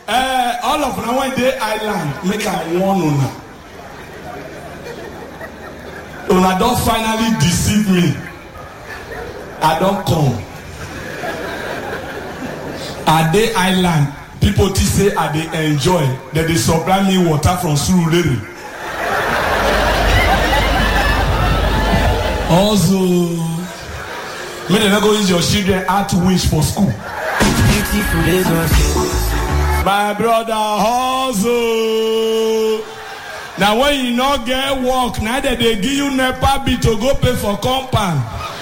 All of now when they island, make I warn una. Una don't finally deceive me. I don't come. At the island, people say I they enjoy that they supply me water from Surulere. Also, may they not go use your children out to wish for school. My brother hustle. Now when you not get work, now that they give you NEPA bill to go pay for compound.